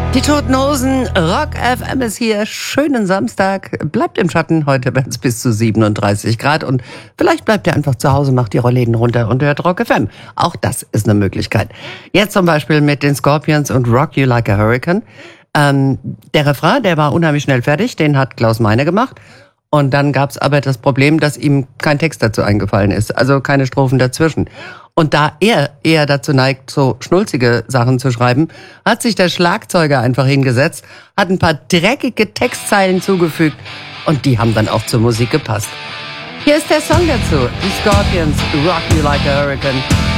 Die Toten Hosen, Rock FM ist hier. Schönen Samstag. Bleibt im Schatten. Heute werden es bis zu 37 Grad. Und vielleicht bleibt ihr einfach zu Hause, macht die Rollläden runter und hört Rock FM. Auch das ist eine Möglichkeit. Jetzt zum Beispiel mit den Scorpions und Rock You Like a Hurricane. Der Refrain, der war unheimlich schnell fertig. Den hat Klaus Meine gemacht. Und dann gab's aber das Problem, dass ihm kein Text dazu eingefallen ist. Also keine Strophen dazwischen. Und da er eher dazu neigt, so schnulzige Sachen zu schreiben, hat sich der Schlagzeuger einfach hingesetzt, hat ein paar dreckige Textzeilen zugefügt und die haben dann auch zur Musik gepasst. Hier ist der Song dazu. Die Scorpions, Rock You Like a Hurricane.